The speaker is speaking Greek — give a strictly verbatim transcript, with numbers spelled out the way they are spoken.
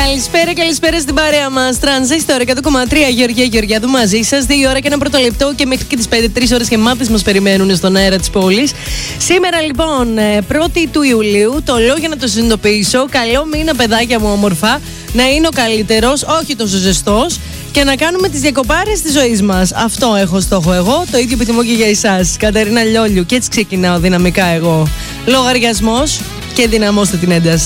Καλησπέρα, καλησπέρα στην παρέα μας. Τρανζίστορ εκατό κόμμα τρία, Γεωργία Γεωργιάδου μαζί σας. Δύο ώρα και ένα πρώτο λεπτό και μέχρι και τις πέντε, τρεις ώρες και μάτες μας περιμένουν στον αέρα της πόλης. Σήμερα λοιπόν, πρώτη του Ιουλίου, το λέω για να το συνειδητοποιήσω. Καλό μήνα, παιδάκια μου όμορφα. Να είναι ο καλύτερος, όχι τόσο ζεστός. Και να κάνουμε τις διακοπάρες της ζωής μας. Αυτό έχω στόχο εγώ. Το ίδιο επιθυμώ και για εσάς. Κατερίνα Λιόλιου. Και έτσι ξεκινάω δυναμικά εγώ. Λογαριασμός και δυναμώστε την ένταση.